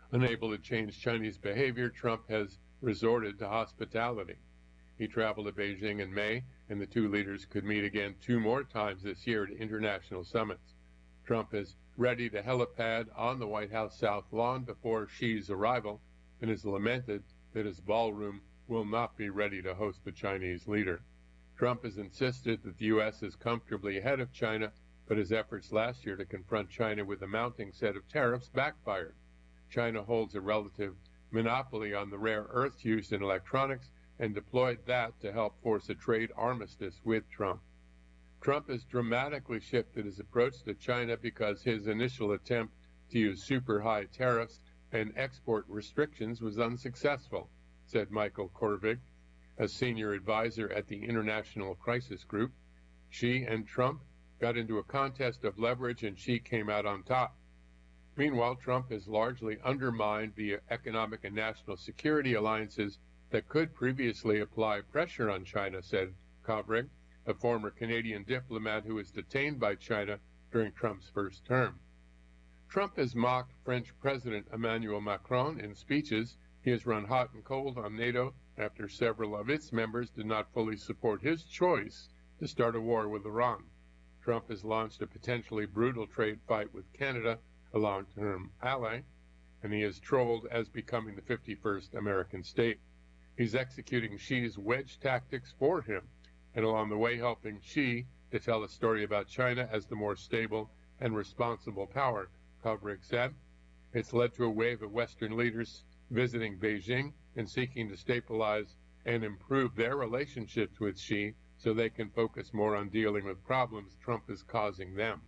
Unable to change Chinese behavior, Trump has resorted to hospitality. He traveled to Beijing in May, and the two leaders could meet again 2 more times this year at international summits. Trump is ready to helipad on the White House South Lawn before Xi's arrival and has lamented that his ballroom will not be ready to host the Chinese leader. Trump has insisted that the U.S. is comfortably ahead of China, but his efforts last year to confront China with a mounting set of tariffs backfired. China holds a relative monopoly on the rare earths used in electronics and deployed that to help force a trade armistice with Trump. Trump has dramatically shifted his approach to China because his initial attempt to use super high tariffs and export restrictions was unsuccessful, said Michael Korvig, a senior advisor at the International Crisis Group. Xi and Trump got into a contest of leverage and Xi came out on top. Meanwhile, Trump has largely undermined the economic and national security alliances that could previously apply pressure on China, said Kovrig, a former Canadian diplomat who was detained by China during Trump's first term. Trump has mocked French President Emmanuel Macron in speeches. He has run hot and cold on NATO after several of its members did not fully support his choice to start a war with Iran. Trump has launched a potentially brutal trade fight with Canada, a long-term ally, and he is trolled as becoming the 51st American state. He's executing Xi's wedge tactics for him, and along the way helping Xi to tell a story about China as the more stable and responsible power, Kovrig said. It's led to a wave of Western leaders visiting Beijing and seeking to stabilize and improve their relationships with Xi so they can focus more on dealing with problems Trump is causing them.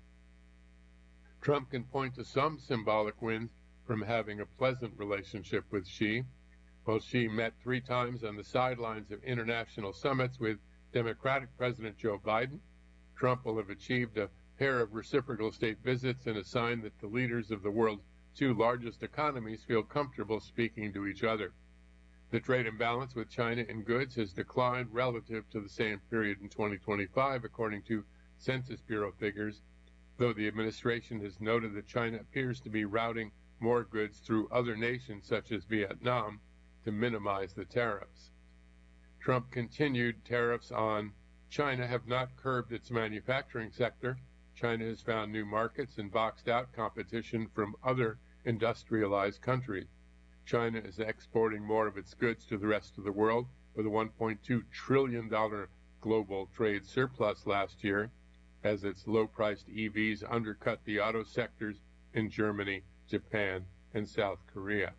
Trump can point to some symbolic wins from having a pleasant relationship with Xi. While Xi met 3 times on the sidelines of international summits with Democratic President Joe Biden, Trump will have achieved a pair of reciprocal state visits and a sign that the leaders of the world's 2 largest economies feel comfortable speaking to each other. The trade imbalance with China in goods has declined relative to the same period in 2025, according to Census Bureau figures, though the administration has noted that China appears to be routing more goods through other nations such as Vietnam to minimize the tariffs. Trump continued tariffs on China have not curbed its manufacturing sector. China has found new markets and boxed out competition from other industrialized countries. China is exporting more of its goods to the rest of the world with a $1.2 trillion global trade surplus last year, as its low-priced EVs undercut the auto sectors in Germany, Japan, and South Korea.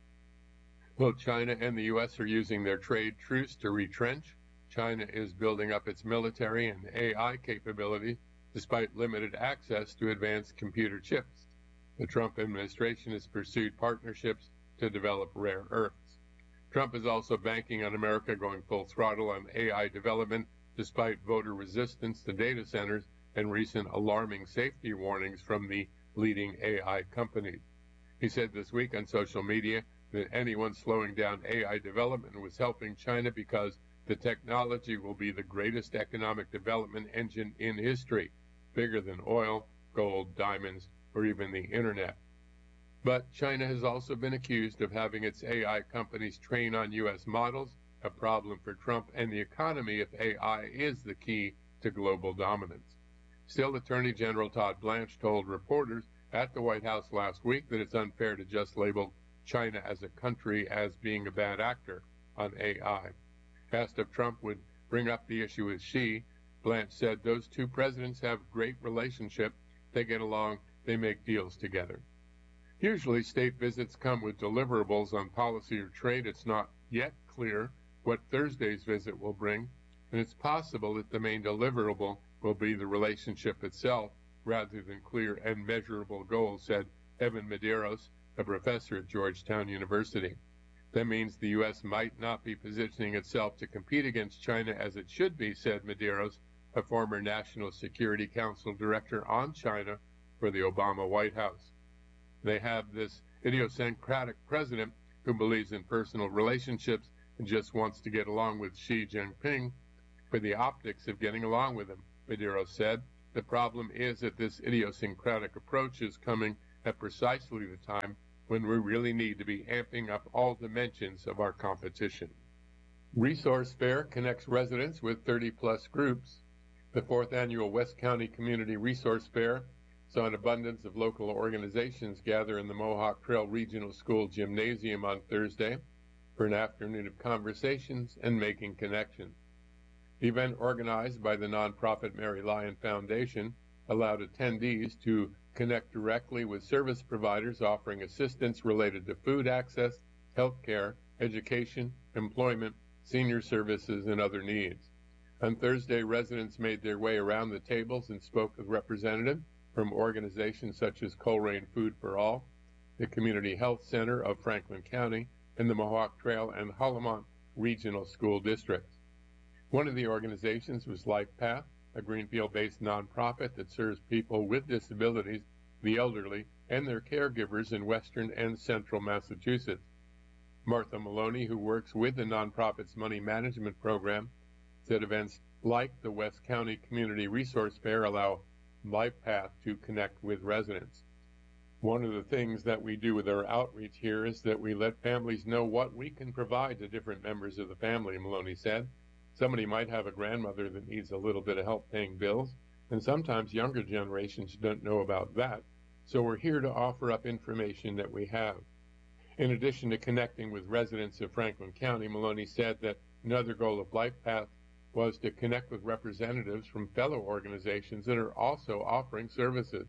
While China and the U.S. are using their trade truce to retrench, China is building up its military and AI capability despite limited access to advanced computer chips. The Trump administration has pursued partnerships to develop rare earths. Trump is also banking on America going full throttle on AI development despite voter resistance to data centers and recent alarming safety warnings from the leading AI companies. He said this week on social media that anyone slowing down AI development was helping China because the technology will be the greatest economic development engine in history, bigger than oil, gold, diamonds, or even the internet. But China has also been accused of having its AI companies train on U.S. models, a problem for Trump and the economy if AI is the key to global dominance. Still, Attorney General Todd Blanche told reporters at the White House last week that it's unfair to just label China as a country as being a bad actor on AI. Asked if Trump would bring up the issue with Xi, Blanche said those 2 presidents have a great relationship. They get along. They make deals together. Usually, state visits come with deliverables on policy or trade. It's not yet clear what Thursday's visit will bring, and it's possible that the main deliverable will be the relationship itself rather than clear and measurable goals, said Evan Medeiros, a professor at Georgetown University. That means the U.S. might not be positioning itself to compete against China as it should be, said Medeiros, a former National Security Council director on China for the Obama White House. They have this idiosyncratic president who believes in personal relationships and just wants to get along with Xi Jinping for the optics of getting along with him, Medeiros said. The problem is that this idiosyncratic approach is coming at precisely the time when we really need to be amping up all dimensions of our competition. Resource Fair connects residents with 30-plus groups. The 4th Annual West County Community Resource Fair saw an abundance of local organizations gather in the Mohawk Trail Regional School Gymnasium on Thursday for an afternoon of conversations and making connections. The event, organized by the nonprofit Mary Lyon Foundation, allowed attendees to connect directly with service providers offering assistance related to food access, health care, education, employment, senior services, and other needs. On Thursday, residents made their way around the tables and spoke with representatives from organizations such as Colerain Food for All, the Community Health Center of Franklin County, and the Mohawk Trail and Haldimand Regional School Districts. One of the organizations was LifePath, a Greenfield-based nonprofit that serves people with disabilities, the elderly, and their caregivers in western and central Massachusetts. Martha Maloney, who works with the nonprofit's money management program, said events like the West County Community Resource Fair allow LifePath to connect with residents. One of the things that we do with our outreach here is that we let families know what we can provide to different members of the family, Maloney said. Somebody might have a grandmother that needs a little bit of help paying bills, and sometimes younger generations don't know about that, so we're here to offer up information that we have. In addition to connecting with residents of Franklin County, Maloney said that another goal of LifePath was to connect with representatives from fellow organizations that are also offering services.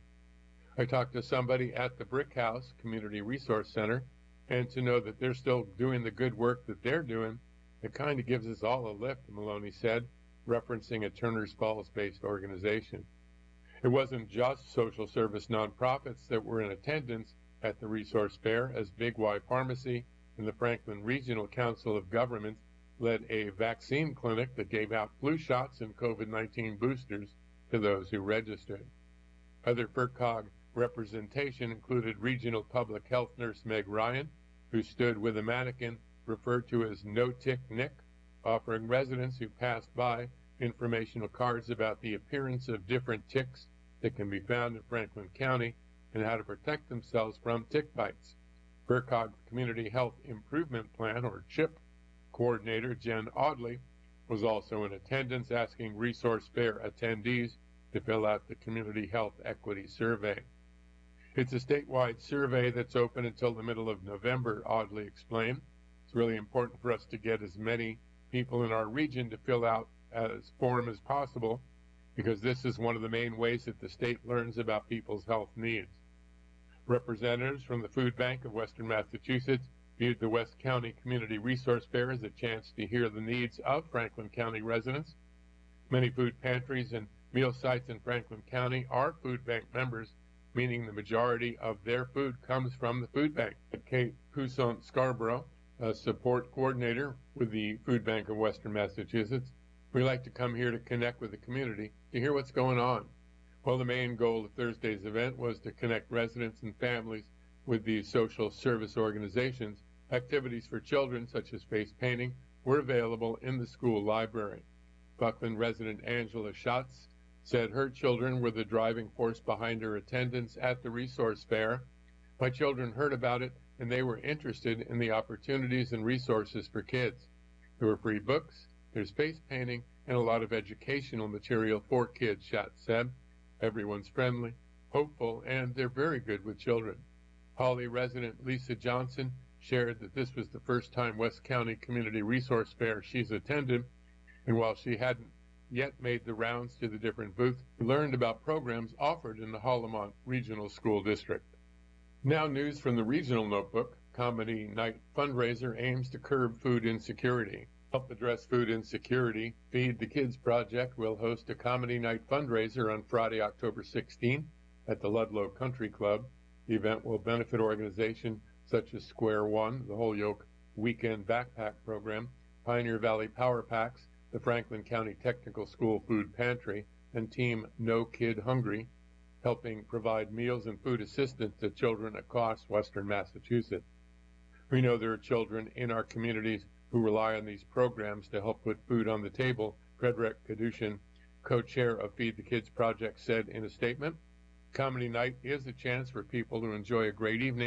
I talked to somebody at the Brick House Community Resource Center, and to know that they're still doing the good work that they're doing, it kind of gives us all a lift, Maloney said, referencing a Turners Falls-based organization. It wasn't just social service nonprofits that were in attendance at the Resource Fair, as Big Y Pharmacy and the Franklin Regional Council of Governments led a vaccine clinic that gave out flu shots and COVID-19 boosters to those who registered. Other FERCOG representation included Regional Public Health Nurse Meg Ryan, who stood with a mannequin referred to as No Tick Nick, offering residents who passed by informational cards about the appearance of different ticks that can be found in Franklin County and how to protect themselves from tick bites. FERCOG Community Health Improvement Plan, or CHIP, coordinator Jen Audley was also in attendance, asking Resource Fair attendees to fill out the Community Health Equity Survey. It's a statewide survey that's open until the middle of November, Audley explained. It's really important for us to get as many people in our region to fill out as form as possible, because this is one of the main ways that the state learns about people's health needs. Representatives from the Food Bank of Western Massachusetts viewed the West County Community Resource Fair as a chance to hear the needs of Franklin County residents. Many food pantries and meal sites in Franklin County are food bank members, meaning the majority of their food comes from the food bank. Kate Pousson Scarborough, a support coordinator with the Food Bank of Western Massachusetts, we like to come here to connect with the community to hear what's going on. Well, the main goal of Thursday's event was to connect residents and families with these social service organizations. Activities for children, such as face painting, were available in the school library. Buckland resident Angela Schatz said her children were the driving force behind her attendance at the Resource Fair. My children heard about it, and they were interested in the opportunities and resources for kids. There were free books, there's face painting, and a lot of educational material for kids, Schatz said. Everyone's friendly, hopeful, and they're very good with children. Holly resident Lisa Johnson shared that this was the first time West County Community Resource Fair she's attended, and while she hadn't yet made the rounds to the different booths, learned about programs offered in the Haldimand Regional School District. Now news from the Regional Notebook. Comedy Night fundraiser aims to curb food insecurity. Help address food insecurity, Feed the Kids Project will host a Comedy Night fundraiser on Friday, October 16th at the Ludlow Country Club. The event will benefit organizations such as Square One, the Holyoke Weekend Backpack Program, Pioneer Valley Power Packs, the Franklin County Technical School Food Pantry, and Team No Kid Hungry, helping provide meals and food assistance to children across Western Massachusetts. We know there are children in our communities who rely on these programs to help put food on the table, Frederick Kadushin, co-chair of Feed the Kids Project, said in a statement. Comedy Night is a chance for people to enjoy a great evening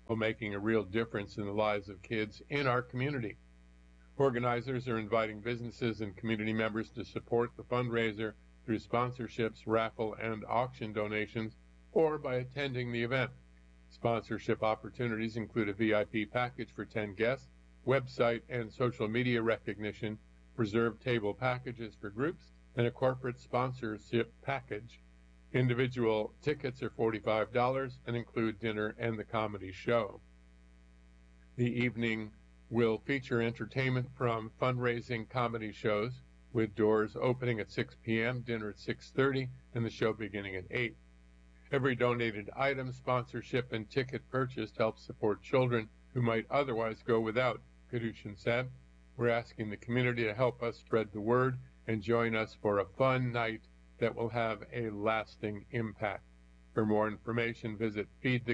making a real difference in the lives of kids in our community. Organizers are inviting businesses and community members to support the fundraiser through sponsorships, raffle, and auction donations, or by attending the event. Sponsorship opportunities include a VIP package for 10 guests, website and social media recognition, reserved table packages for groups, and a corporate sponsorship package. Individual tickets are $45 and include dinner and the comedy show. The evening will feature entertainment from fundraising comedy shows, with doors opening at 6 p.m., dinner at 6:30, and the show beginning at 8. Every donated item, sponsorship, and ticket purchased helps support children who might otherwise go without, Kadushin said. We're asking the community to help us spread the word and join us for a fun night that will have a lasting impact. For more information, visit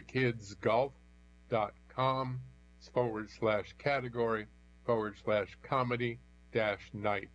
feedthekidsgolf.com/category/comedy-night.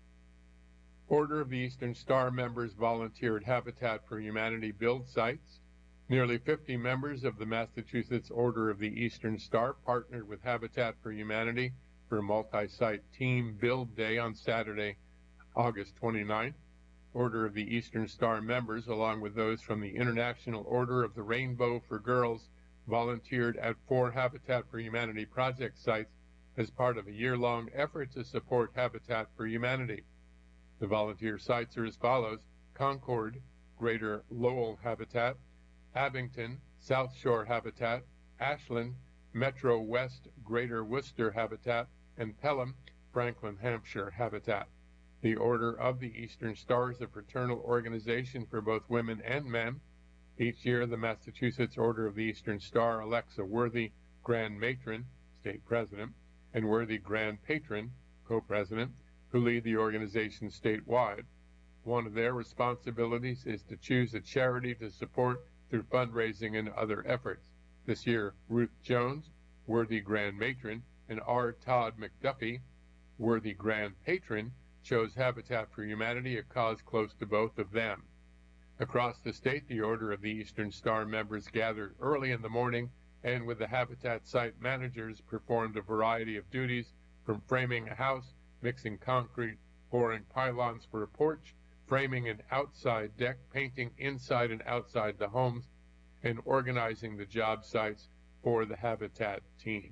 Order of the Eastern Star members volunteer at Habitat for Humanity build sites. Nearly 50 members of the Massachusetts Order of the Eastern Star partnered with Habitat for Humanity for a multi-site team build day on Saturday, August 29th. Order of the Eastern Star members, along with those from the International Order of the Rainbow for Girls, volunteered at 4 Habitat for Humanity project sites as part of a year-long effort to support Habitat for Humanity. The volunteer sites are as follows: Concord, Greater Lowell Habitat; Abington, South Shore Habitat; Ashland, Metro West Greater Worcester Habitat; and Pelham, Franklin, Hampshire Habitat. The Order of the Eastern Star is a fraternal organization for both women and men. Each year, the Massachusetts Order of the Eastern Star elects a worthy Grand Matron, State President, and worthy Grand Patron, Co-President, who lead the organization statewide. One of their responsibilities is to choose a charity to support through fundraising and other efforts. This year, Ruth Jones, worthy Grand Matron, and R. Todd McDuffie, worthy Grand Patron, chose Habitat for Humanity, a cause close to both of them. Across the state, the Order of the Eastern Star members gathered early in the morning and with the Habitat site managers performed a variety of duties, from framing a house, mixing concrete, pouring pylons for a porch, framing an outside deck, painting inside and outside the homes, and organizing the job sites for the Habitat team.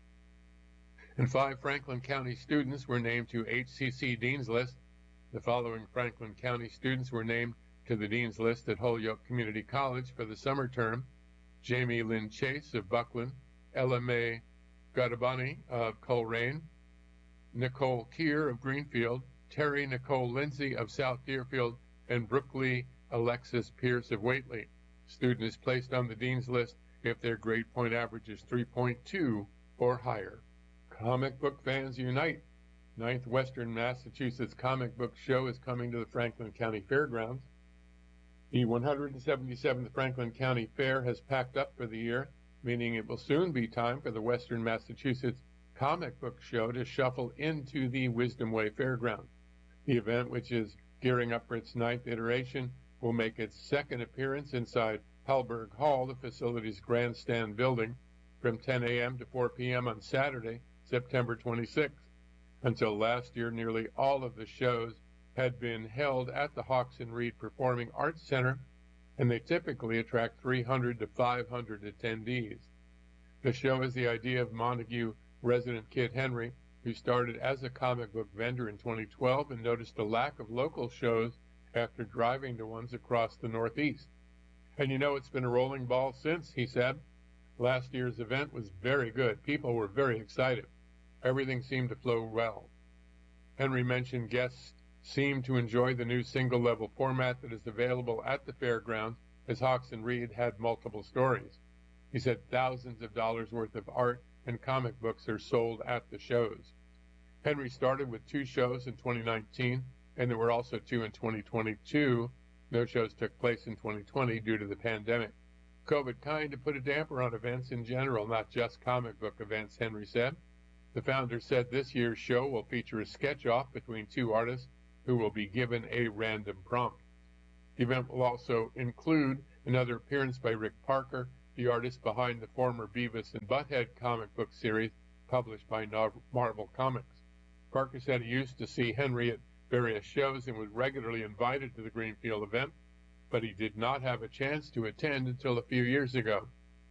And 5 Franklin County students were named to HCC Dean's List. The following Franklin County students were named to the Dean's List at Holyoke Community College for the summer term: Jamie Lynn Chase of Buckland, Ella Mae Gadabani of Coleraine, Nicole Keir of Greenfield, Terry Nicole Lindsay of South Deerfield, and Brooklyn Alexis Pierce of Whately. Student is placed on the Dean's List if their grade point average is 3.2 or higher. Comic book fans unite. 9th Western Massachusetts Comic Book Show is coming to the Franklin County Fairgrounds. The 177th Franklin County Fair has packed up for the year, meaning it will soon be time for the Western Massachusetts Comic Book Show to shuffle into the Wisdom Way Fairgrounds. The event, which is gearing up for its 9th iteration, will make its 2nd appearance inside Hallberg Hall, the facility's grandstand building, from 10 a.m. to 4 p.m. on Saturday, September 26th. Until last year, nearly all of the shows had been held at the Hawks and Reed Performing Arts Center, and they typically attract 300 to 500 attendees. The show is the idea of Montague resident Kit Henry, who started as a comic book vendor in 2012 and noticed a lack of local shows after driving to ones across the Northeast. And you know, it's been a rolling ball since, he said. Last year's event was very good. People were very excited. Everything seemed to flow well. Henry mentioned guests seemed to enjoy the new single-level format that is available at the fairgrounds, as Hawks and Reed had multiple stories. He said thousands of dollars worth of art and comic books are sold at the shows. Henry started with 2 shows in 2019, and there were also 2 in 2022. No shows took place in 2020 due to the pandemic. COVID kind of put a damper on events in general, not just comic book events, Henry said. The founder said this year's show will feature a sketch-off between 2 artists who will be given a random prompt. The event will also include another appearance by Rick Parker the artist behind the former Beavis and Butthead comic book series published by Marvel Comics. Parker said he used to see Henry at various shows and was regularly invited to the Greenfield event, but he did not have a chance to attend until a few years ago.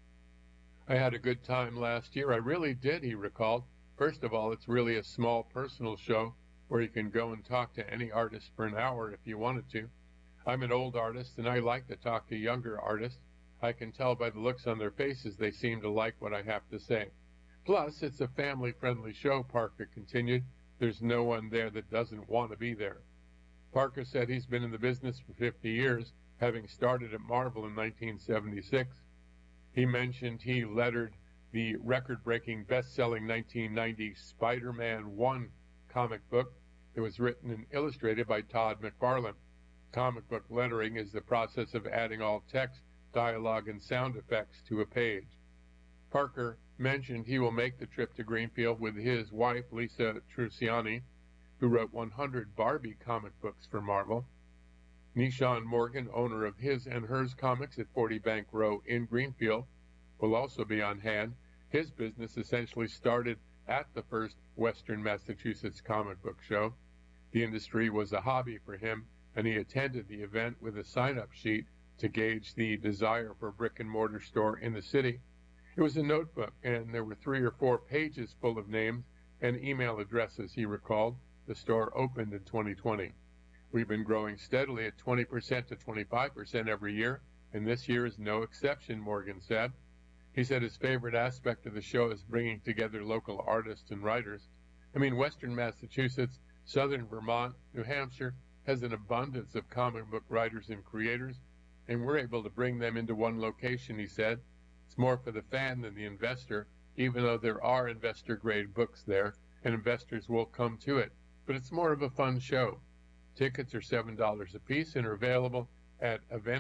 I had a good time last year. I really did, he recalled. First of all, it's really a small personal show where you can go and talk to any artist for an hour if you wanted to. I'm an old artist, and I like to talk to younger artists. I can tell by the looks on their faces they seem to like what I have to say. Plus, it's a family-friendly show, Parker continued. There's no one there that doesn't want to be there. Parker said he's been in the business for 50 years, having started at Marvel in 1976. He mentioned he lettered the record-breaking, best-selling 1990 Spider-Man 1 comic book that was written and illustrated by Todd McFarlane. Comic book lettering is the process of adding all text, dialogue, and sound effects to a page. Parker mentioned he will make the trip to Greenfield with his wife, Lisa Truciani, who wrote 100 Barbie comic books for Marvel. Nishan Morgan, owner of His and Hers Comics at 40 Bank Row in Greenfield, will also be on hand. His business essentially started at the first Western Massachusetts comic book show. The industry was a hobby for him, and he attended the event with a sign-up sheet to gauge the desire for a brick-and-mortar store in the city. It was a notebook, and there were 3 or 4 pages full of names and email addresses, he recalled. The store opened in 2020. We've been growing steadily at 20% to 25% every year, and this year is no exception, Morgan said. He said his favorite aspect of the show is bringing together local artists and writers. Western Massachusetts, southern Vermont, New Hampshire has an abundance of comic book writers and creators, and we're able to bring them into one location, he said. It's more for the fan than the investor, even though there are investor-grade books there, and investors will come to it. But it's more of a fun show. Tickets are $7 a piece and are available at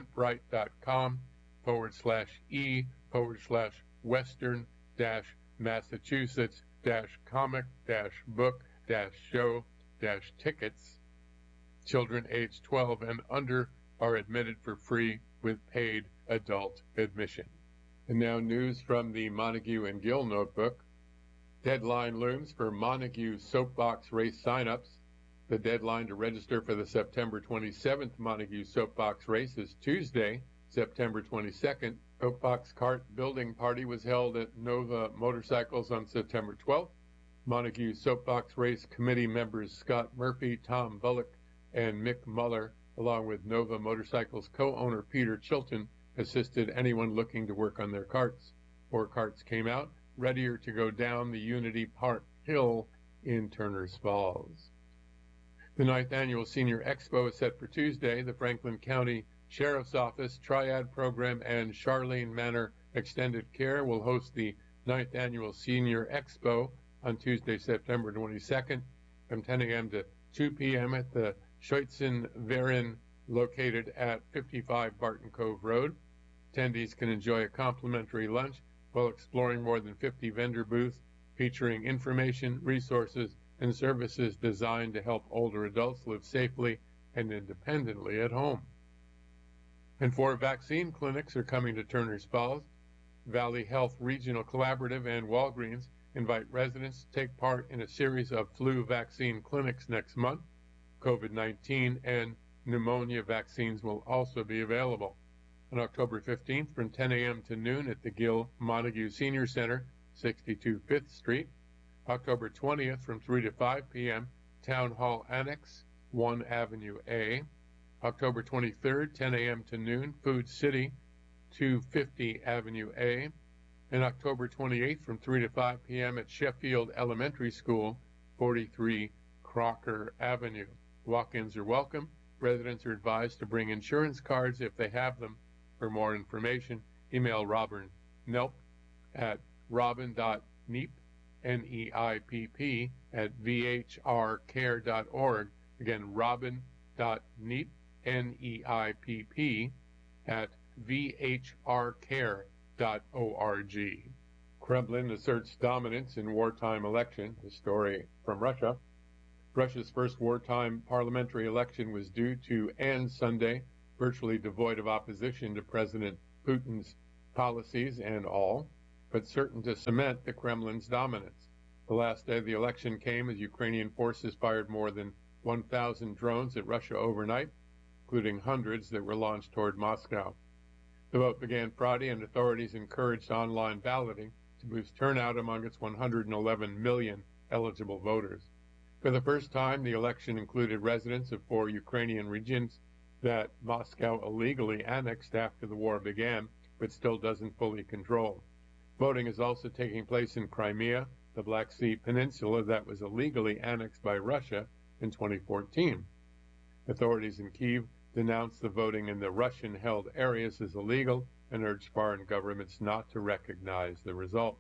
eventbrite.com/e/Western-Massachusetts-comic-book-show-tickets. Children aged 12 and under are admitted for free with paid adult admission. And now news from the Montague and Gill notebook. Deadline looms for Montague Soapbox Race signups. The deadline to register for the September 27th Montague Soapbox Race is Tuesday, September 22nd. Soapbox Cart Building Party was held at Nova Motorcycles on September 12th. Montague Soapbox Race Committee members Scott Murphy, Tom Bullock, and Mick Muller, along with Nova Motorcycles co-owner Peter Chilton, assisted anyone looking to work on their carts. 4 carts came out, readier to go down the Unity Park Hill in Turners Falls. The 9th Annual Senior Expo is set for Tuesday. The Franklin County Sheriff's Office, Triad Program, and Charlene Manor Extended Care will host the 9th Annual Senior Expo on Tuesday, September 22nd from 10 a.m. to 2 p.m. at the Scheutzen-Verein located at 55 Barton Cove Road. Attendees can enjoy a complimentary lunch while exploring more than 50 vendor booths featuring information, resources, and services designed to help older adults live safely and independently at home. And 4 vaccine clinics are coming to Turners Falls. Valley Health Regional Collaborative and Walgreens invite residents to take part in a series of flu vaccine clinics next month. COVID-19 and pneumonia vaccines will also be available. On October 15th from 10 a.m. to noon at the Gill Montague Senior Center, 62 5th Street. October 20th from 3 to 5 p.m., Town Hall Annex, 1 Avenue A. October 23rd, 10 a.m. to noon, Food City, 250 Avenue A. And October 28th from 3 to 5 p.m. at Sheffield Elementary School, 43 Crocker Avenue. Walk-ins are welcome. Residents are advised to bring insurance cards if they have them. For more information, email Robin Nelp at robin.neep, N-E-I-P-P, at vhrcare.org. Again, robin.neep, N-E-I-P-P, at vhrcare.org. Kremlin asserts dominance in wartime election. A story from Russia. Russia's first wartime parliamentary election was due to end Sunday, virtually devoid of opposition to President Putin's policies and all, but certain to cement the Kremlin's dominance. The last day of the election came as Ukrainian forces fired more than 1,000 drones at Russia overnight, including hundreds that were launched toward Moscow. The vote began Friday, and authorities encouraged online balloting to boost turnout among its 111 million eligible voters. For the first time, the election included residents of 4 Ukrainian regions that Moscow illegally annexed after the war began, but still doesn't fully control. Voting is also taking place in Crimea, the Black Sea Peninsula that was illegally annexed by Russia in 2014. Authorities in Kyiv denounced the voting in the Russian-held areas as illegal and urged foreign governments not to recognize the result.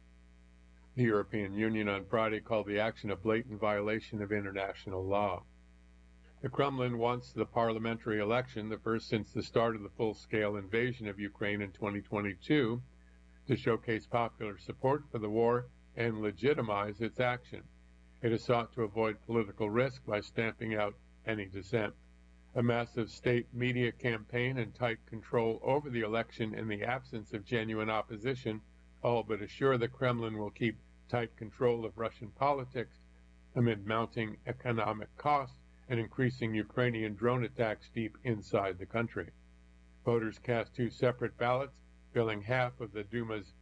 The European Union on Friday called the action a blatant violation of international law. The Kremlin wants the parliamentary election, the first since the start of the full-scale invasion of Ukraine in 2022, to showcase popular support for the war and legitimize its action. It has sought to avoid political risk by stamping out any dissent. A massive state media campaign and tight control over the election in the absence of genuine opposition all but assure the Kremlin will keep tight control of Russian politics amid mounting economic costs and increasing Ukrainian drone attacks deep inside the country. Voters cast 2 separate ballots, filling half of the Duma's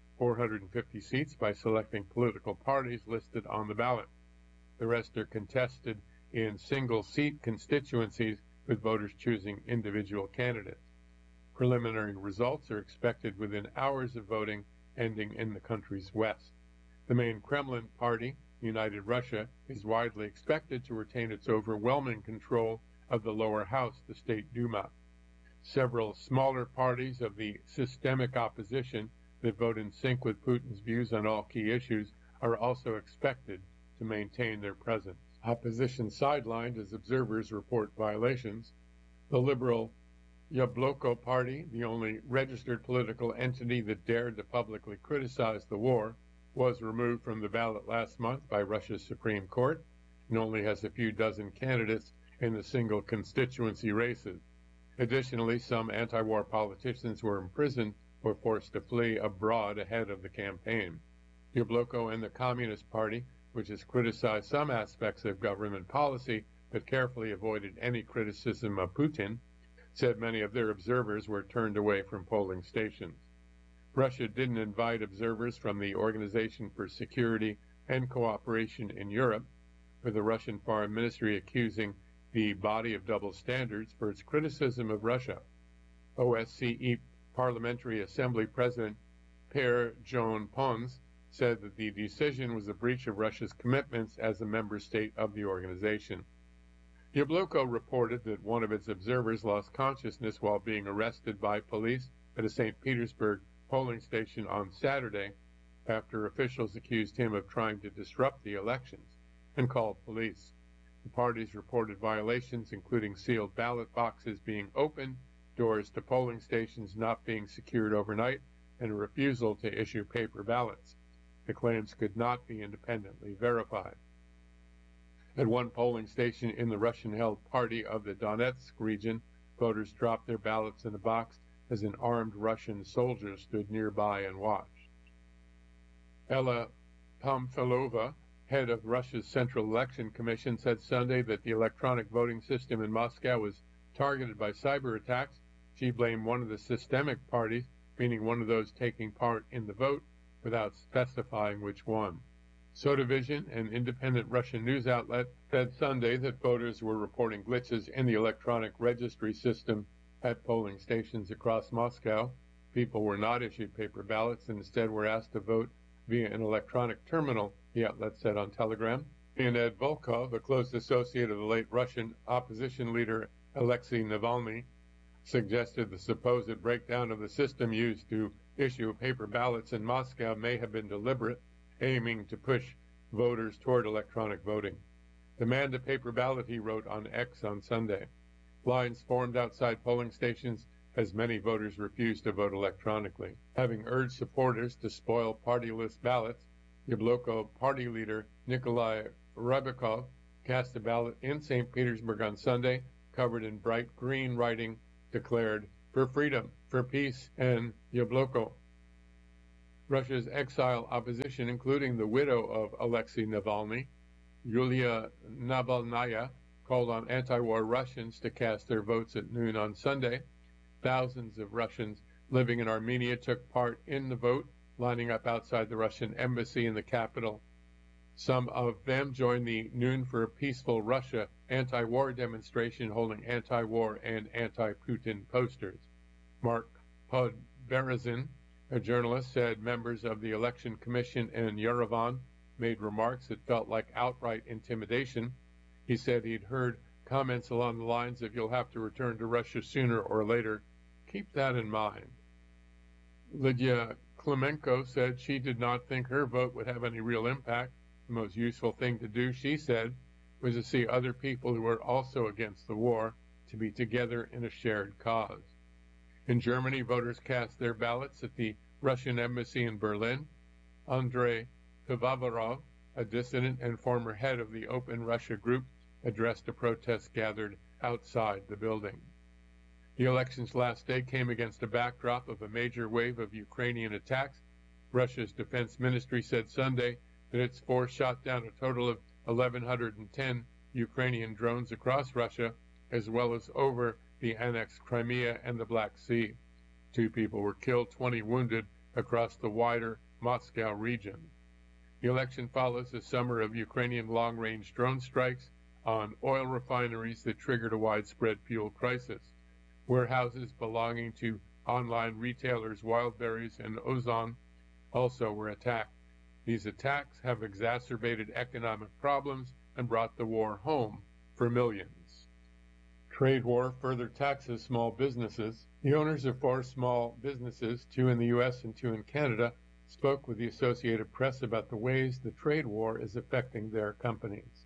450 seats by selecting political parties listed on the ballot. The rest are contested in single-seat constituencies, with voters choosing individual candidates. Preliminary results are expected within hours of voting ending in the country's west. The main Kremlin party, United Russia, is widely expected to retain its overwhelming control of the lower house, the State Duma. Several smaller parties of the systemic opposition that vote in sync with Putin's views on all key issues are also expected to maintain their presence. Opposition sidelined as observers report violations. The liberal Yabloko party, the only registered political entity that dared to publicly criticize the war, was removed from the ballot last month by Russia's Supreme Court and only has a few dozen candidates in the single constituency races. Additionally, some anti-war politicians were imprisoned or forced to flee abroad ahead of the campaign. Yabloko and the Communist Party, which has criticized some aspects of government policy but carefully avoided any criticism of Putin, said many of their observers were turned away from polling stations. Russia didn't invite observers from the Organization for Security and Cooperation in Europe, with the Russian Foreign Ministry accusing the body of double standards for its criticism of Russia. OSCE Parliamentary Assembly President Per John Pons said that the decision was a breach of Russia's commitments as a member state of the organization. Yabloko reported that one of its observers lost consciousness while being arrested by police at a St. Petersburg polling station on Saturday after officials accused him of trying to disrupt the elections and called police. The parties reported violations, including sealed ballot boxes being opened, doors to polling stations not being secured overnight, and a refusal to issue paper ballots. The claims could not be independently verified. At one polling station in the Russian-held party of the Donetsk region, voters dropped their ballots in a box as an armed Russian soldier stood nearby and watched. Ella Pamfilova, head of Russia's Central Election Commission, said Sunday that the electronic voting system in Moscow was targeted by cyber attacks. She blamed one of the systemic parties, meaning one of those taking part in the vote, without specifying which one. Sotovision, an independent Russian news outlet, said Sunday that voters were reporting glitches in the electronic registry system at polling stations across Moscow. People were not issued paper ballots and instead were asked to vote via an electronic terminal, the outlet said on Telegram. Leonid Volkov, a close associate of the late Russian opposition leader Alexei Navalny, suggested the supposed breakdown of the system used to issue paper ballots in Moscow may have been deliberate, aiming to push voters toward electronic voting. Demand a paper ballot, he wrote on X on Sunday. Lines formed outside polling stations as many voters refused to vote electronically. Having urged supporters to spoil party-list ballots, Yabloko party leader Nikolai Rybakov cast a ballot in St. Petersburg on Sunday, covered in bright green writing declared, "For freedom, for peace," and Yabloko. Russia's exile opposition, including the widow of Alexei Navalny, Yulia Navalnaya, called on anti-war Russians to cast their votes at noon on Sunday. Thousands of Russians living in Armenia took part in the vote, lining up outside the Russian embassy in the capital. Some of them joined the Noon for a Peaceful Russia anti-war demonstration holding anti-war and anti-Putin posters. Mark Podberezin, a journalist, said members of the Election Commission in Yerevan made remarks that felt like outright intimidation. He said he'd heard comments along the lines of, "You'll have to return to Russia sooner or later. Keep that in mind." Lydia Klemenko said she did not think her vote would have any real impact. The most useful thing to do, she said, was to see other people who were also against the war, to be together in a shared cause. In Germany, voters cast their ballots at the Russian embassy in Berlin. Andrei Pivovarov, a dissident and former head of the Open Russia group, addressed a protest gathered outside the building. The election's last day came against a backdrop of a major wave of Ukrainian attacks. Russia's defense ministry said Sunday that its force shot down a total of 1,110 Ukrainian drones across Russia, as well as over the annexed Crimea and the Black Sea. 2 people were killed, 20 wounded across the wider Moscow region. The election follows a summer of Ukrainian long-range drone strikes on oil refineries that triggered a widespread fuel crisis. Warehouses belonging to online retailers Wildberries and Ozon also were attacked. These attacks have exacerbated economic problems and brought the war home for millions. Trade war further taxes small businesses. The owners of 4 small businesses, 2 in the U.S. and 2 in Canada, spoke with the Associated Press about the ways the trade war is affecting their companies.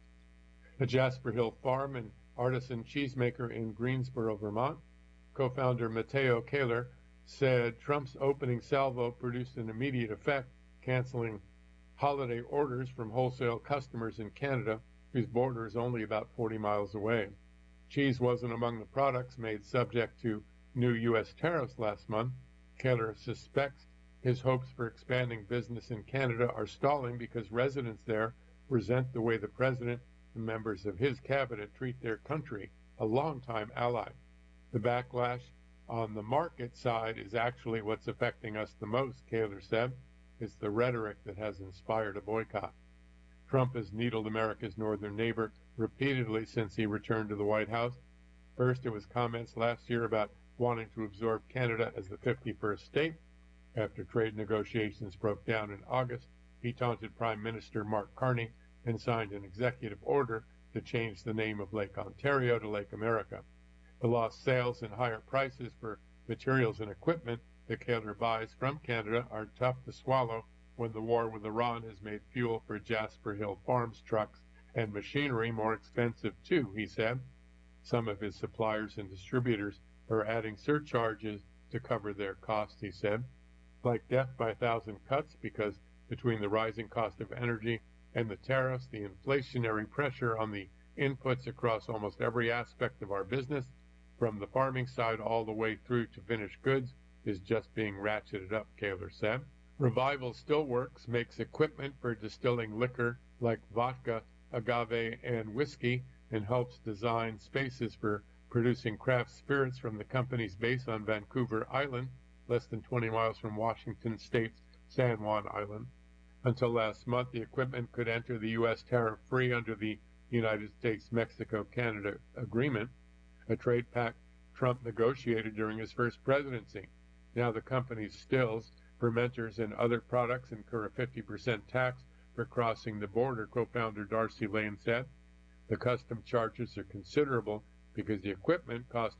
A Jasper Hill farm and artisan cheesemaker in Greensboro, Vermont, co-founder Matteo Kaler said Trump's opening salvo produced an immediate effect, canceling holiday orders from wholesale customers in Canada, whose border is only about 40 miles away. Cheese wasn't among the products made subject to new U.S. tariffs last month. Kaler suspects his hopes for expanding business in Canada are stalling because residents there resent the way the president and members of his cabinet treat their country, a longtime ally. The backlash on the market side is actually what's affecting us the most, Kaler said. It's the rhetoric that has inspired a boycott. Trump has needled America's northern neighbor repeatedly since he returned to the White House. First, it was comments last year about wanting to absorb Canada as the 51st state. After trade negotiations broke down in August, he taunted Prime Minister Mark Carney and signed an executive order to change the name of Lake Ontario to Lake America. The lost sales and higher prices for materials and equipment that Kaler buys from Canada are tough to swallow when the war with Iran has made fuel for Jasper Hill Farms trucks and machinery more expensive too, he said. Some of his suppliers and distributors are adding surcharges to cover their costs, he said. Like death by 1,000 cuts, because between the rising cost of energy and the tariffs, the inflationary pressure on the inputs across almost every aspect of our business, from the farming side all the way through to finished goods, is just being ratcheted up, Kaler said. Revival Stillworks makes equipment for distilling liquor like vodka, agave, and whiskey, and helps design spaces for producing craft spirits from the company's base on Vancouver Island, less than 20 miles from Washington State's San Juan Island. Until last month, the equipment could enter the U.S. tariff-free under the United States-Mexico-Canada agreement, a trade pact Trump negotiated during his first presidency. Now the company's stills, fermenters, and other products incur a 50% tax for crossing the border, co-founder Darcy Lane said. The custom charges are considerable because the equipment costs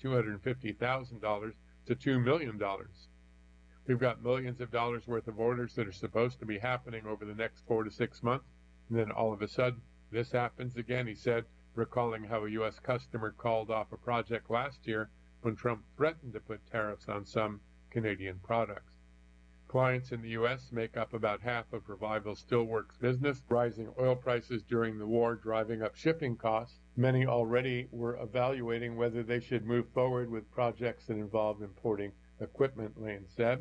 $250,000 to $2 million. We've got millions of dollars worth of orders that are supposed to be happening over the next 4 to 6 months, and then all of a sudden this happens again, he said, recalling how a U.S. customer called off a project last year when Trump threatened to put tariffs on some Canadian products. Clients in the U.S. make up about half of Revival Stillworks' business. Rising oil prices during the war driving up shipping costs. Many already were evaluating whether they should move forward with projects that involved importing equipment, Lane said.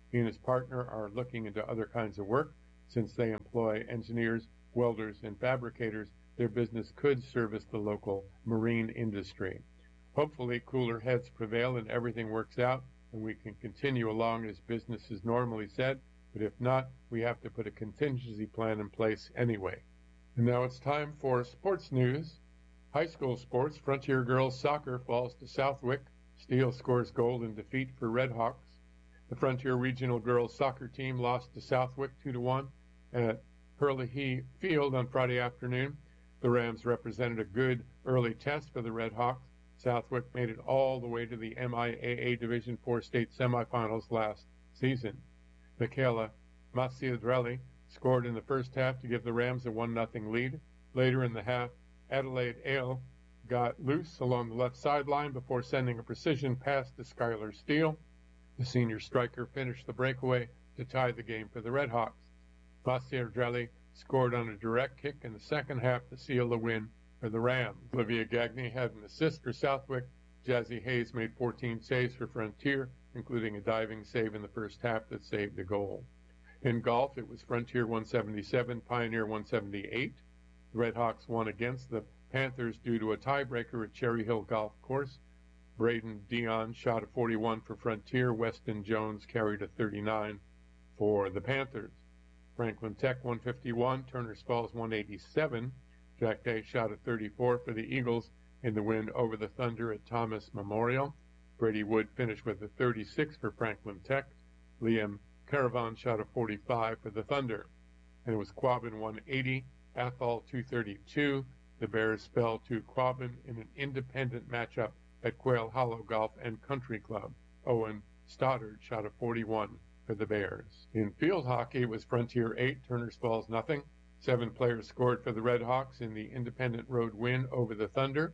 He and his partner are looking into other kinds of work. Since they employ engineers, welders, and fabricators, their business could service the local marine industry. Hopefully, cooler heads prevail and everything works out, and we can continue along as business is normally said, but if not, we have to put a contingency plan in place anyway. And now it's time for sports news. High school sports, Frontier Girls Soccer falls to Southwick. Steele scores gold in defeat for Red Hawks. The Frontier Regional Girls Soccer team lost to Southwick 2-1 at Hurley Field on Friday afternoon. The Rams represented a good early test for the Red Hawks. Southwick made it all the way to the MIAA Division IV state semifinals last season. Michaela Maciadrelli scored in the first half to give the Rams a 1-0 lead. Later in the half, Adelaide Ale got loose along the left sideline before sending a precision pass to Skylar Steele. The senior striker finished the breakaway to tie the game for the Red Hawks. Maciadrelli scored on a direct kick in the second half to seal the win for the Rams. Olivia Gagne had an assist for Southwick. Jazzy Hayes made 14 saves for Frontier, including a diving save in the first half that saved a goal. In golf, it was Frontier 177, Pioneer 178. The Red Hawks won against the Panthers due to a tiebreaker at Cherry Hill Golf Course. Braden Dion shot a 41 for Frontier. Weston Jones carried a 39 for the Panthers. Franklin Tech 151, Turner's Falls 187. Jack Day shot a 34 for the Eagles in the win over the Thunder at Thomas Memorial. Brady Wood finished with a 36 for Franklin Tech. Liam Caravan shot a 45 for the Thunder. And it was Quabbin 180, Athol 232. The Bears fell to Quabbin in an independent matchup at Quail Hollow Golf and Country Club. Owen Stoddard shot a 41 for the Bears. In field hockey, it was Frontier 8, Turner's Falls nothing. 7 players scored for the Red Hawks in the independent road win over the Thunder.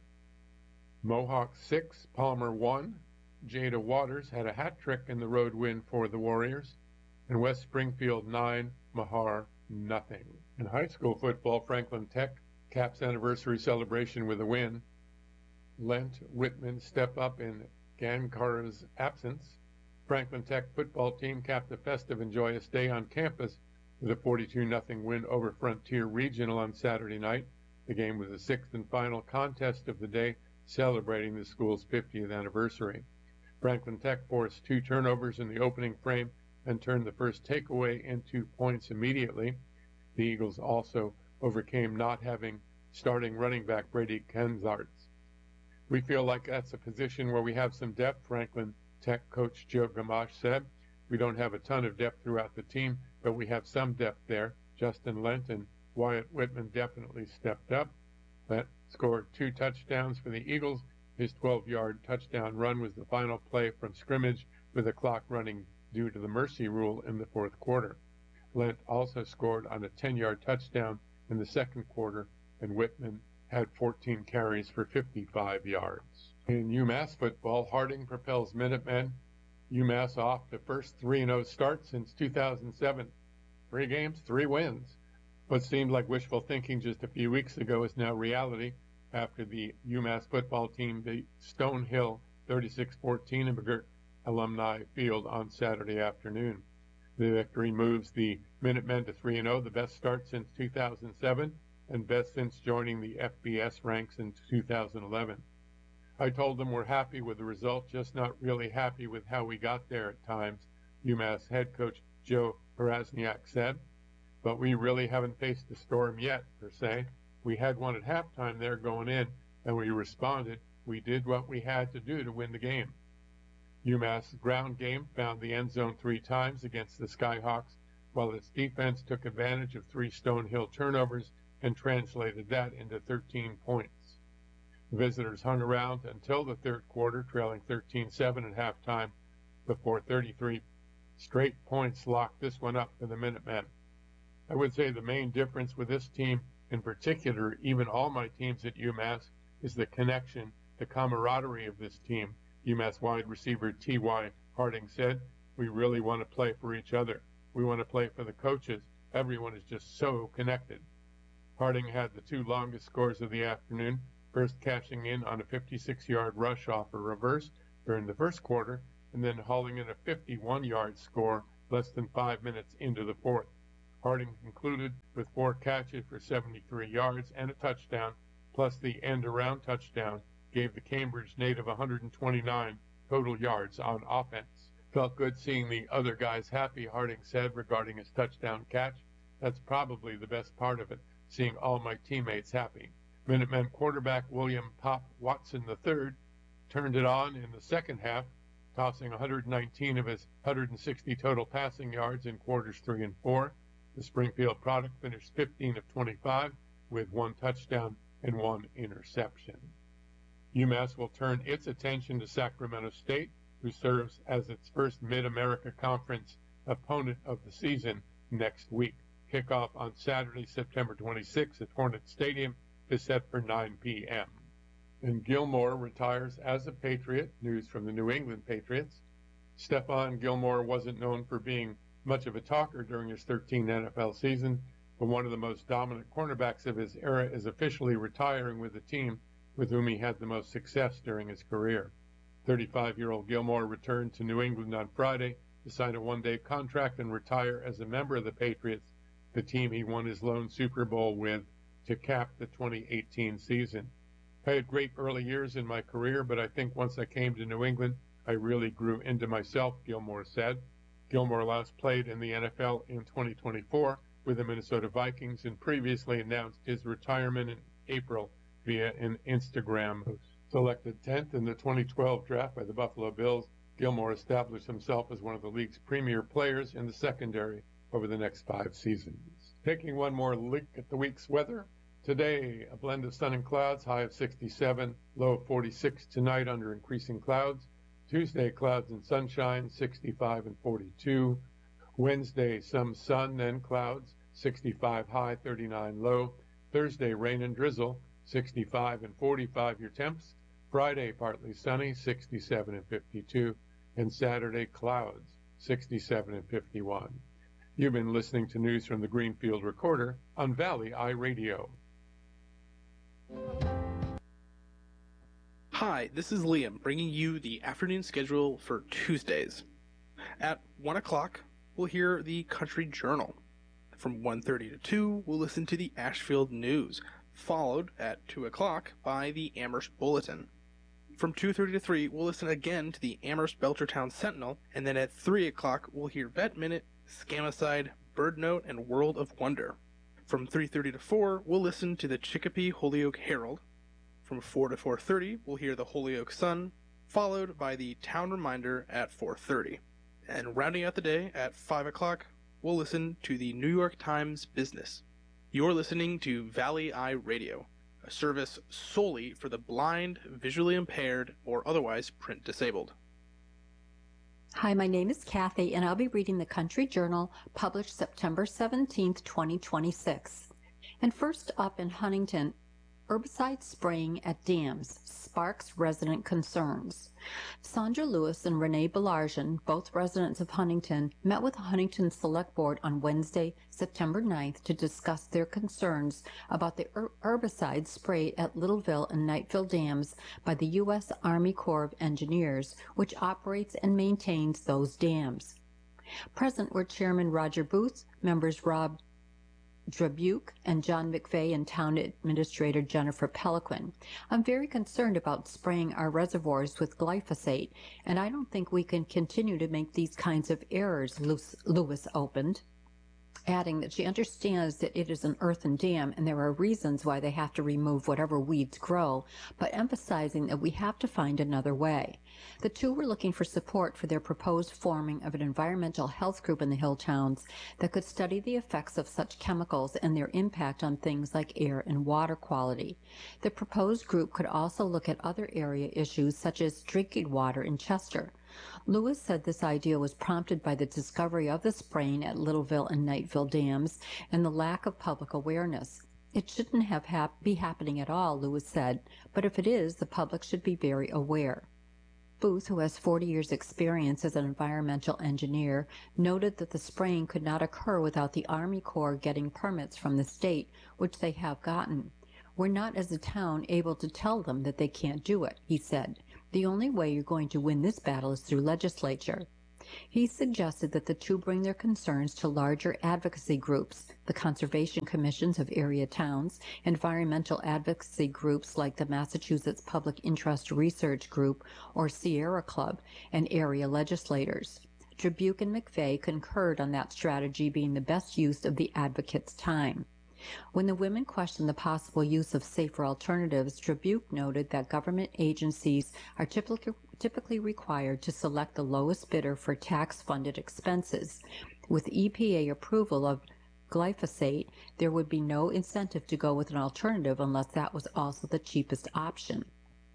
Mohawk 6, Palmer 1. Jada Waters had a hat trick in the road win for the Warriors. And West Springfield 9, Mahar nothing. In high school football, Franklin Tech caps anniversary celebration with a win. Lent Whitman step up in Gankara's absence. Franklin Tech football team capped a festive and joyous day on campus with a 42-0 win over Frontier Regional on Saturday night. The game was the 6th and final contest of the day, celebrating the school's 50th anniversary. Franklin Tech forced 2 turnovers in the opening frame and turned the first takeaway into points immediately. The Eagles also overcame not having starting running back Brady Kenzarts. We feel like that's a position where we have some depth, Franklin Tech coach Joe Gamache said. We don't have a ton of depth throughout the team, but we have some depth there. Justin Lent and Wyatt Whitman definitely stepped up. Lent scored 2 touchdowns for the Eagles. His 12-yard touchdown run was the final play from scrimmage with the clock running due to the mercy rule in the fourth quarter. Lent also scored on a 10-yard touchdown in the second quarter, and Whitman had 14 carries for 55 yards. In UMass football, Harding propels Minutemen. UMass off the first 3-0 start since 2007. 3 games, 3 wins. What seemed like wishful thinking just a few weeks ago is now reality after the UMass football team beat Stonehill 36-14 in McGirt Alumni Field on Saturday afternoon. The victory moves the Minutemen to 3-0, the best start since 2007 and best since joining the FBS ranks in 2011. I told them we're happy with the result, just not really happy with how we got there at times, UMass head coach Joe Parasniak said. But we really haven't faced the storm yet, per se. We had one at halftime there going in, and we responded. We did what we had to do to win the game. UMass ground game found the end zone 3 times against the Skyhawks, while its defense took advantage of 3 Stonehill turnovers and translated that into 13 points. The visitors hung around until the third quarter, trailing 13-7 at halftime, before 33 straight points locked this one up for the Minutemen. I would say the main difference with this team, in particular, even all my teams at UMass, is the connection, the camaraderie of this team. UMass wide receiver T.Y. Harding said, "We really want to play for each other. We want to play for the coaches. Everyone is just so connected." Harding had the 2 longest scores of the afternoon, first cashing in on a 56-yard rush off a reverse during the first quarter, and then hauling in a 51-yard score less than 5 minutes into the fourth. Harding concluded with 4 catches for 73 yards and a touchdown, plus the end-around touchdown gave the Cambridge native 129 total yards on offense. Felt good seeing the other guys happy, Harding said regarding his touchdown catch. That's probably the best part of it, seeing all my teammates happy. Minutemen quarterback William Pop Watson III turned it on in the second half, tossing 119 of his 160 total passing yards in quarters 3 and 4. The Springfield product finished 15 of 25 with 1 touchdown and 1 interception. UMass will turn its attention to Sacramento State, who serves as its first Mid-America Conference opponent of the season next week. Kickoff on Saturday, September 26th at Hornet Stadium is set for 9 p.m. And Gilmore retires as a Patriot, news from the New England Patriots. Stephon Gilmore wasn't known for being much of a talker during his 13 NFL season, but one of the most dominant cornerbacks of his era is officially retiring with the team with whom he had the most success during his career. 35-year-old Gilmore returned to New England on Friday to sign a one-day contract and retire as a member of the Patriots, the team he won his lone Super Bowl with to cap the 2018 season. I had great early years in my career, but I think once I came to New England, I really grew into myself, Gilmore said. Gilmore last played in the NFL in 2024 with the Minnesota Vikings and previously announced his retirement in April via an Instagram post. Selected 10th in the 2012 draft by the Buffalo Bills, Gilmore established himself as one of the league's premier players in the secondary over the next 5 seasons. Taking one more look at the week's weather. Today, a blend of sun and clouds, high of 67, low of 46 tonight under increasing clouds. Tuesday, clouds and sunshine, 65 and 42. Wednesday, some sun, then clouds, 65 high, 39 low. Thursday, rain and drizzle, 65 and 45 your temps. Friday, partly sunny, 67 and 52. And Saturday, clouds, 67 and 51. You've been listening to news from the Greenfield Recorder on Valley Eye Radio. Hi, this is Liam bringing you the afternoon schedule for Tuesdays. At 1 o'clock, we'll hear the Country Journal. From 1:30 to 2, we'll listen to the Ashfield News, followed at 2 o'clock by the Amherst Bulletin. From 2:30 to 3, we'll listen again to the Amherst Belchertown Sentinel, and then at 3 o'clock, we'll hear Vet Minute, Scamicide, Bird Note, and World of Wonder. From 3:30 to 4, we'll listen to the Chicopee Holyoke Herald. From 4 to 4:30, we'll hear the Holyoke Sun, followed by the Town Reminder at 4:30. And rounding out the day at 5 o'clock, we'll listen to the New York Times Business. You're listening to Valley Eye Radio, a service solely for the blind, visually impaired, or otherwise print disabled. Hi, my name is Kathy, and I'll be reading the Country Journal, published September 17th, 2026. And first up in Huntington, herbicide spraying at dams sparks resident concerns. Sandra Lewis and Renee Belarjan, both residents of Huntington, met with the Huntington Select Board on Wednesday, September 9th to discuss their concerns about the herbicide sprayed at Littleville and Knightville dams by the U.S. Army Corps of Engineers, which operates and maintains those dams. Present were Chairman Roger Booth, members Rob Drabuke and John McVeigh and Town Administrator Jennifer Peliquin. I'm very concerned about spraying our reservoirs with glyphosate, and I don't think we can continue to make these kinds of errors, Lewis opened, adding that she understands that it is an earthen dam and there are reasons why they have to remove whatever weeds grow, but emphasizing that we have to find another way. The two were looking for support for their proposed forming of an environmental health group in the hill towns that could study the effects of such chemicals and their impact on things like air and water quality. The proposed group could also look at other area issues such as drinking water in Chester. Lewis said this idea was prompted by the discovery of the spraying at Littleville and Knightville dams and the lack of public awareness. It shouldn't be happening at all, Lewis said, but if it is, the public should be very aware. Booth, who has 40 years' experience as an environmental engineer, noted that the spraying could not occur without the Army Corps getting permits from the state, which they have gotten. We're not, as a town, able to tell them that they can't do it, he said. The only way you're going to win this battle is through legislature. He suggested that the two bring their concerns to larger advocacy groups, the conservation commissions of area towns, environmental advocacy groups like the Massachusetts Public Interest Research Group or Sierra Club, and area legislators. Trabuc and McVeigh concurred on that strategy being the best use of the advocates' time. When the women questioned the possible use of safer alternatives, Trabuc noted that government agencies are typically required to select the lowest bidder for tax-funded expenses. With EPA approval of glyphosate, there would be no incentive to go with an alternative unless that was also the cheapest option.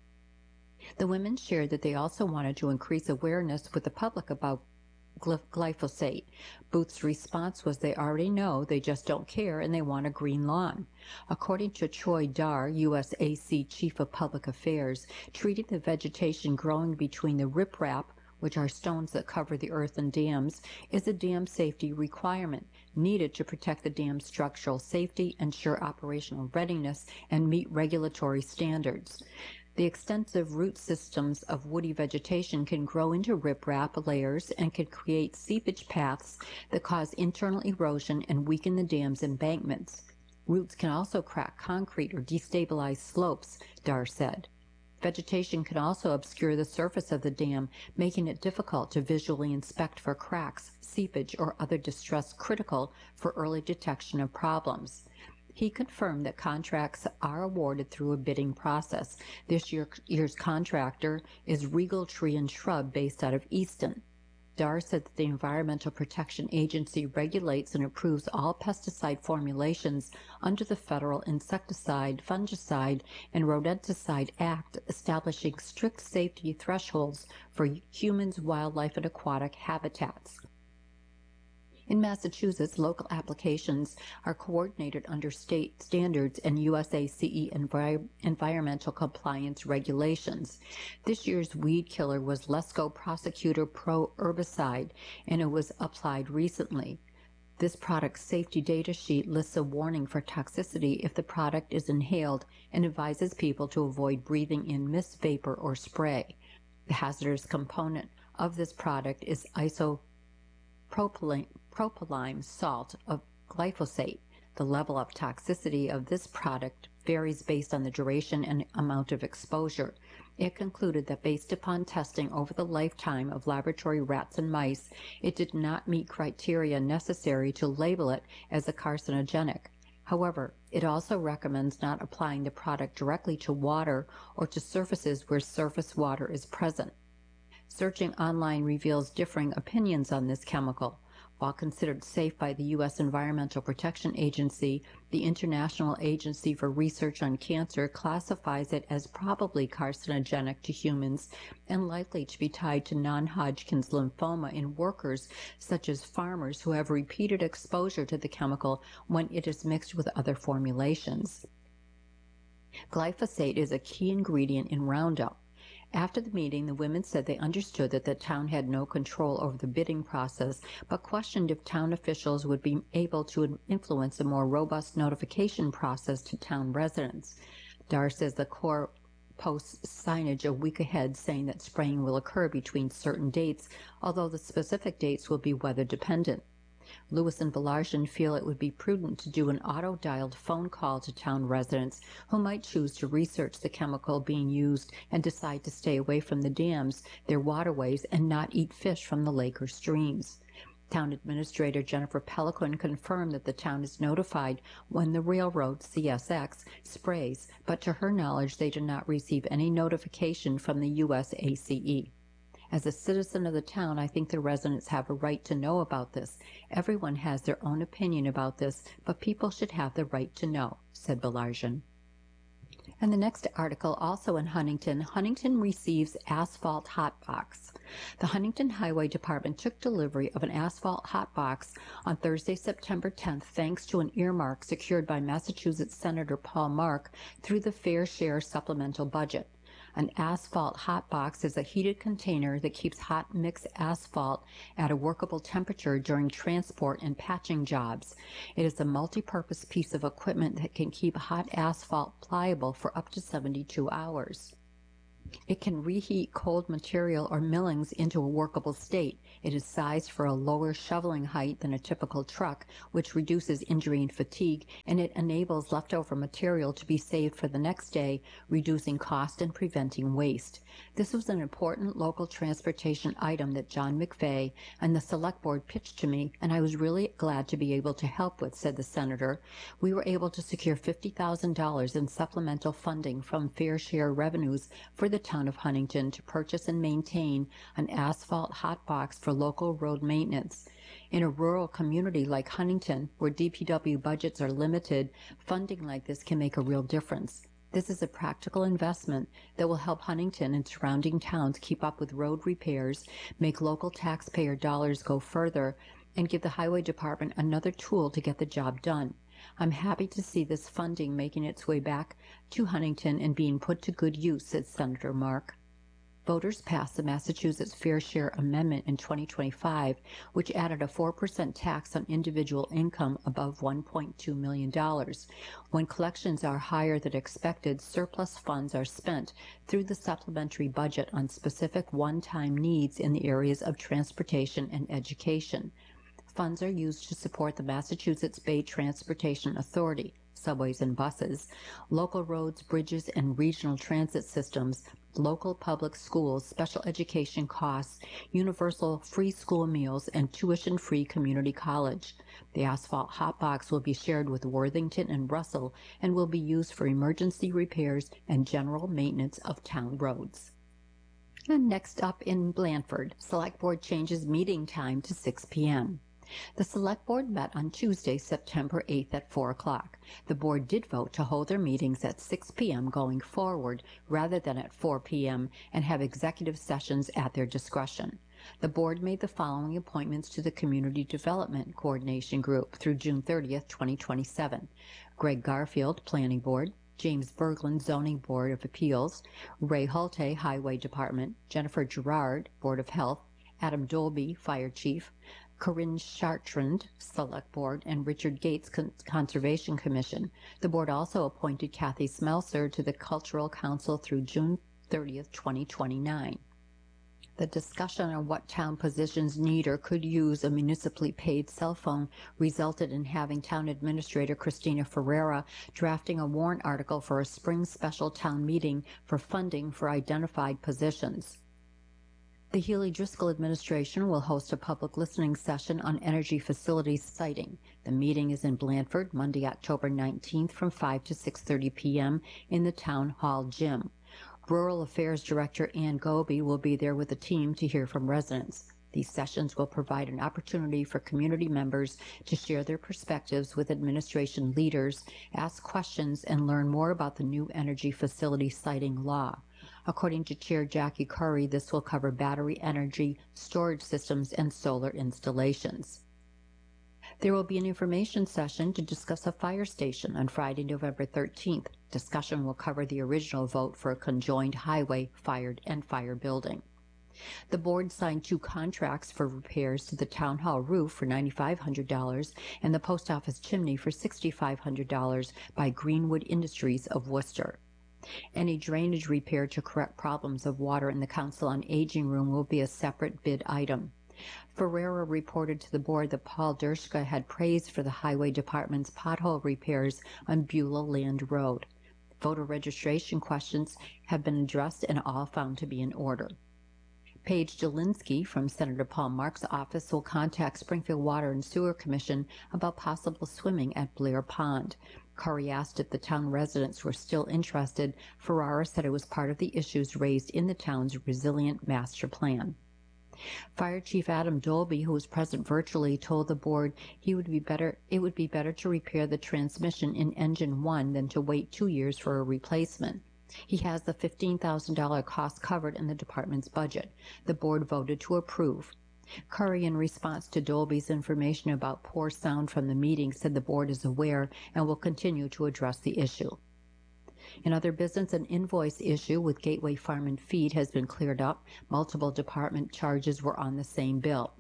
The women shared that they also wanted to increase awareness with the public about glyphosate. Booth's response was they already know, they just don't care, and they want a green lawn. According to Troy Dar, USAC Chief of Public Affairs, treating the vegetation growing between the riprap, which are stones that cover the earth and dams, is a dam safety requirement needed to protect the dam's structural safety, ensure operational readiness, and meet regulatory standards. The extensive root systems of woody vegetation can grow into riprap layers and can create seepage paths that cause internal erosion and weaken the dam's embankments. Roots can also crack concrete or destabilize slopes, Dar said. Vegetation can also obscure the surface of the dam, making it difficult to visually inspect for cracks, seepage, or other distress critical for early detection of problems. He confirmed that contracts are awarded through a bidding process. This year's contractor is Regal Tree and Shrub based out of Easton. Dar said that the Environmental Protection Agency regulates and approves all pesticide formulations under the Federal Insecticide, Fungicide, and Rodenticide Act, establishing strict safety thresholds for humans, wildlife, and aquatic habitats. In Massachusetts, local applications are coordinated under state standards and USACE environmental compliance regulations. This year's weed killer was Lesco Prosecutor Pro Herbicide, and it was applied recently. This product's safety data sheet lists a warning for toxicity if the product is inhaled and advises people to avoid breathing in mist, vapor, or spray. The hazardous component of this product is isopropyline salt of glyphosate. The level of toxicity of this product varies based on the duration and amount of exposure. It concluded that based upon testing over the lifetime of laboratory rats and mice, it did not meet criteria necessary to label it as a carcinogenic. However, it also recommends not applying the product directly to water or to surfaces where surface water is present. Searching online reveals differing opinions on this chemical. While considered safe by the U.S. Environmental Protection Agency, the International Agency for Research on Cancer classifies it as probably carcinogenic to humans and likely to be tied to non-Hodgkin's lymphoma in workers such as farmers who have repeated exposure to the chemical when it is mixed with other formulations. Glyphosate is a key ingredient in Roundup. After the meeting, the women said they understood that the town had no control over the bidding process, but questioned if town officials would be able to influence a more robust notification process to town residents. Dar says the Corps posts signage a week ahead saying that spraying will occur between certain dates, although the specific dates will be weather dependent. Lewis and Belarjan feel it would be prudent to do an auto-dialed phone call to town residents who might choose to research the chemical being used and decide to stay away from the dams, their waterways, and not eat fish from the lake or streams. Town Administrator Jennifer Pelican confirmed that the town is notified when the railroad, CSX, sprays, but to her knowledge they did not receive any notification from the USACE. As a citizen of the town, I think the residents have a right to know about this. Everyone has their own opinion about this, but people should have the right to know, said Belarjan. And the next article, also in Huntington, Huntington receives asphalt hotbox. The Huntington Highway Department took delivery of an asphalt hotbox on Thursday, September 10th, thanks to an earmark secured by Massachusetts Senator Paul Mark through the Fair Share supplemental budget. An asphalt hot box is a heated container that keeps hot mix asphalt at a workable temperature during transport and patching jobs. It is a multi-purpose piece of equipment that can keep hot asphalt pliable for up to 72 hours. It can reheat cold material or millings into a workable state. It is sized for a lower shoveling height than a typical truck, which reduces injury and fatigue, and it enables leftover material to be saved for the next day, reducing cost and preventing waste. This was an important local transportation item that John McVeigh and the Select Board pitched to me, and I was really glad to be able to help with, said the Senator. We were able to secure $50,000 in supplemental funding from fair share revenues for the town of Huntington to purchase and maintain an asphalt hot box for local road maintenance. In a rural community like Huntington, where DPW budgets are limited, funding like this can make a real difference. This is a practical investment that will help Huntington and surrounding towns keep up with road repairs, make local taxpayer dollars go further, and give the Highway Department another tool to get the job done. I'm happy to see this funding making its way back to Huntington and being put to good use, said Senator Mark. Voters passed the Massachusetts Fair Share Amendment in 2025, which added a 4% tax on individual income above $1.2 million. When collections are higher than expected, surplus funds are spent through the supplementary budget on specific one-time needs in the areas of transportation and education. Funds are used to support the Massachusetts Bay Transportation Authority, subways and buses, local roads, bridges, and regional transit systems, local public schools, special education costs, universal free school meals, and tuition-free community college. The asphalt hotbox will be shared with Worthington and Russell and will be used for emergency repairs and general maintenance of town roads. And next up in Blandford, Select Board changes meeting time to 6 p.m. The Select Board met on Tuesday, September 8th at 4 o'clock. The Board did vote to hold their meetings at 6 p.m. going forward rather than at 4 p.m. and have executive sessions at their discretion. The Board made the following appointments to the Community Development Coordination Group through June 30th, 2027. Greg Garfield, Planning Board; James Berglund, Zoning Board of Appeals; Ray Hulte, Highway Department; Jennifer Gerard, Board of Health; Adam Dolby, Fire Chief; Corinne Chartrand, Select Board; and Richard Gates, Conservation Commission. The Board also appointed Kathy Smelser to the Cultural Council through June 30th, 2029. The discussion on what town positions need or could use a municipally paid cell phone resulted in having Town Administrator Christina Ferreira drafting a warrant article for a spring special town meeting for funding for identified positions. The Healy-Driscoll administration will host a public listening session on energy facilities siting. The meeting is in Blandford, Monday, October 19th from 5 to 6:30 p.m. in the Town Hall Gym. Rural Affairs Director Ann Goby will be there with a team to hear from residents. These sessions will provide an opportunity for community members to share their perspectives with administration leaders, ask questions, and learn more about the new energy facility siting law. According to Chair Jackie Curry, this will cover battery energy storage systems and solar installations. There will be an information session to discuss a fire station on Friday, November 13th. Discussion will cover the original vote for a conjoined highway, fire building. The Board signed 2 contracts for repairs to the Town Hall roof for $9,500 and the Post Office chimney for $6,500 by Greenwood Industries of Worcester. Any drainage repair to correct problems of water in the Council on Aging room will be a separate bid item. Ferreira reported to the Board that Paul Dershka had praised for the Highway Department's pothole repairs on Beulah Land Road. Voter registration questions have been addressed and all found to be in order. Paige Jelinski from Senator Paul Mark's office will contact Springfield Water and Sewer Commission about possible swimming at Blair Pond. Curry asked if the town residents were still interested. Ferrara said it was part of the issues raised in the town's Resilient Master Plan. Fire Chief Adam Dolby, who was present virtually, told the Board it would be better to repair the transmission in Engine 1 than to wait 2 years for a replacement. He has the $15,000 cost covered in the department's budget. The Board voted to approve. Curry, in response to Dolby's information about poor sound from the meeting, said the Board is aware and will continue to address the issue. In other business, an invoice issue with Gateway Farm and Feed has been cleared up. Multiple department charges were on the same bill.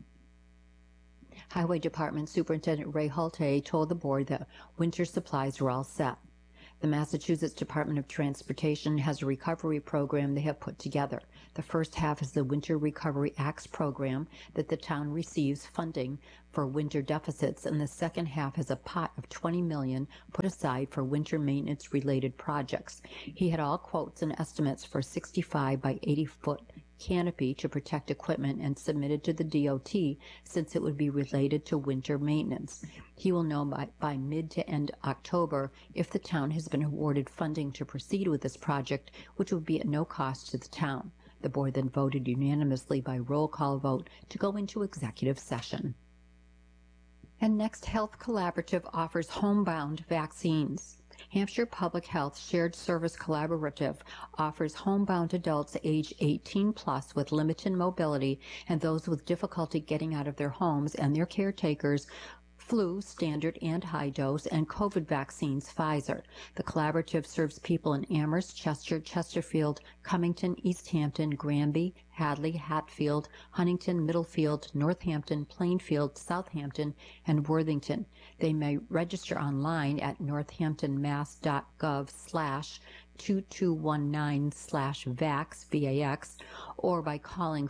Highway Department Superintendent Ray Hulte told the Board that winter supplies were all set. The Massachusetts Department of Transportation has a recovery program they have put together. The first half is the Winter Recovery Acts program that the town receives funding for winter deficits, and the second half has a pot of $20 million put aside for winter maintenance-related projects. He had all quotes and estimates for 65 by 80-foot canopy to protect equipment and submitted to the DOT since it would be related to winter maintenance. He will know by mid to end October if the town has been awarded funding to proceed with this project, which would be at no cost to the town. The board then voted unanimously by roll call vote to go into executive session. And Next Health Collaborative offers homebound vaccines. Hampshire Public Health Shared Service Collaborative offers homebound adults age 18 plus with limited mobility and those with difficulty getting out of their homes and their caretakers flu, standard and high dose, and COVID vaccines Pfizer. The collaborative serves people in Amherst, Chester, Chesterfield, Cummington, East Hampton, Granby, Hadley, Hatfield, Huntington, Middlefield, Northampton, Plainfield, Southampton, and Worthington. They may register online at northamptonmass.gov/2219/VAX, VAX, or by calling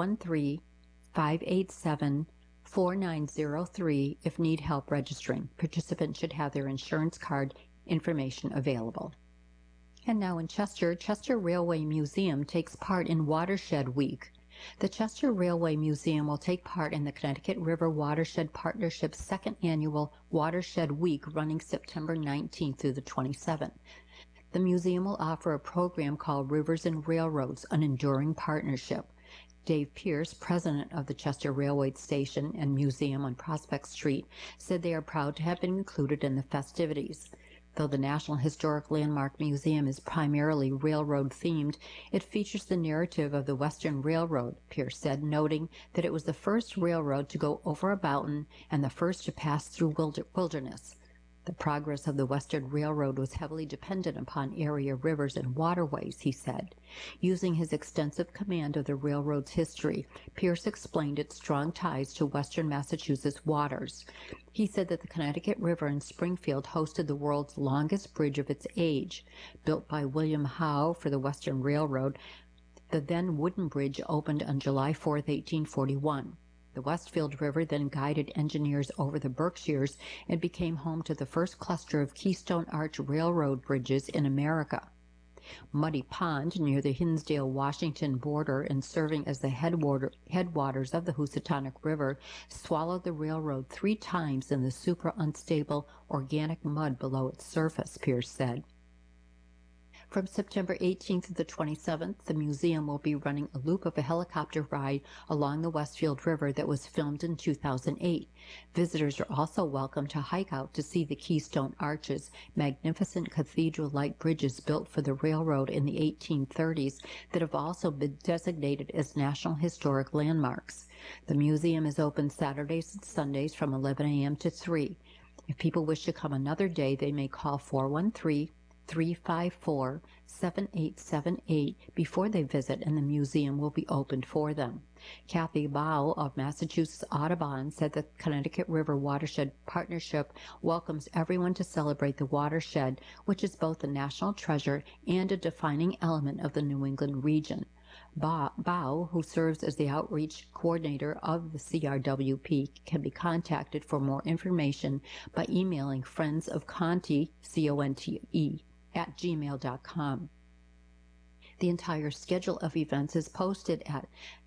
413-587-4903 if need help registering. Participants should have their insurance card information available. And now in Chester, Chester Railway Museum takes part in Watershed Week. The Chester Railway Museum will take part in the Connecticut River Watershed Partnership's second annual Watershed Week running September 19th through the 27th. The museum will offer a program called Rivers and Railroads, an Enduring Partnership. Dave Pierce, president of the Chester Railway Station and Museum on Prospect Street, said they are proud to have been included in the festivities. Though the National Historic Landmark Museum is primarily railroad-themed, it features the narrative of the Western Railroad, Pierce said, noting that it was the first railroad to go over a mountain and the first to pass through wilderness. The progress of the Western Railroad was heavily dependent upon area rivers and waterways, he said. Using his extensive command of the railroad's history, Pierce explained its strong ties to Western Massachusetts waters. He said that the Connecticut River in Springfield hosted the world's longest bridge of its age. Built by William Howe for the Western Railroad, the then wooden bridge opened on July 4, 1841. The Westfield River then guided engineers over the Berkshires and became home to the first cluster of Keystone Arch Railroad bridges in America. Muddy Pond, near the Hinsdale-Washington border and serving as the headwaters of the Housatonic River, swallowed the railroad 3 times in the super-unstable organic mud below its surface, Pierce said. From September 18th to the 27th, the museum will be running a loop of a helicopter ride along the Westfield River that was filmed in 2008. Visitors are also welcome to hike out to see the Keystone Arches, magnificent cathedral-like bridges built for the railroad in the 1830s that have also been designated as National Historic Landmarks. The museum is open Saturdays and Sundays from 11 a.m. to 3. If people wish to come another day, they may call 413-354-7878 before they visit, and the museum will be opened for them. Kathy Bow of Massachusetts Audubon said the Connecticut River Watershed Partnership welcomes everyone to celebrate the watershed, which is both a national treasure and a defining element of the New England region. Bow, who serves as the outreach coordinator of the CRWP, can be contacted for more information by emailing friendsofconte, C-O-N-T-E, at gmail.com. The entire schedule of events is posted at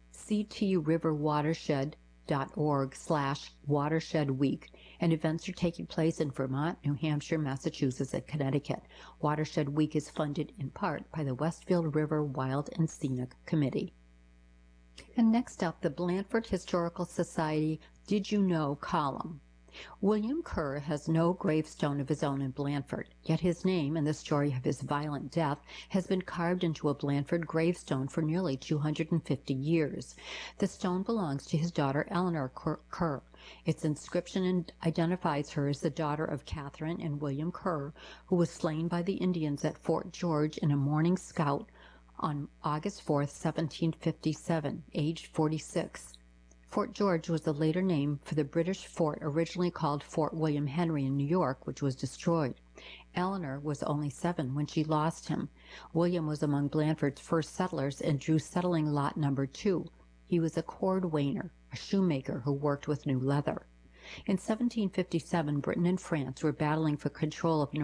ctriverwatershed.org/watershedweek, and events are taking place in Vermont, New Hampshire, Massachusetts, and Connecticut. Watershed Week is funded in part by the Westfield River Wild and Scenic Committee. And next up, the Blandford Historical Society Did You Know column. William Kerr has no gravestone of his own in Blandford, yet his name and the story of his violent death has been carved into a Blandford gravestone for nearly 250 years. The stone belongs to his daughter Eleanor Kerr. Its inscription identifies her as the daughter of Catherine and William Kerr, who was slain by the Indians at Fort George in a morning scout on August 4, 1757, aged 46. Fort George was the later name for the British fort originally called Fort William Henry in New York, which was destroyed. Eleanor was only 7 when she lost him. William was among Blandford's first settlers and drew settling lot number 2. He was a cordwainer, a shoemaker who worked with new leather. In 1757, Britain and France were battling for control of